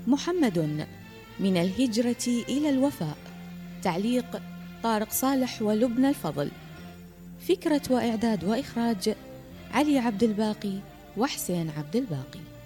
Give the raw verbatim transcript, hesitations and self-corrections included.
محمد من الهجرة إلى الوفاء. تعليق طارق صالح ولبنى الفضل. فكرة وإعداد وإخراج علي عبد الباقي وحسين عبد الباقي.